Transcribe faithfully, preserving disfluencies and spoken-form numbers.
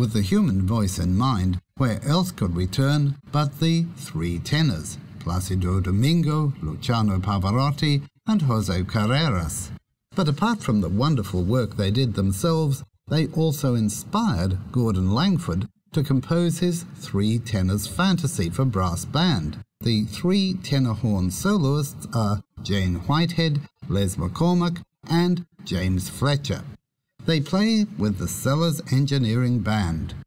with the human voice in mind, where else could we turn but the three tenors, Placido Domingo, Luciano Pavarotti, and Jose Carreras. But apart from the wonderful work they did themselves, they also inspired Gordon Langford to compose his Three Tenors Fantasy for brass band. The three tenor horn soloists are Jane Whitehead, Les McCormack, and James Fletcher. They play with the Sellers Engineering Band.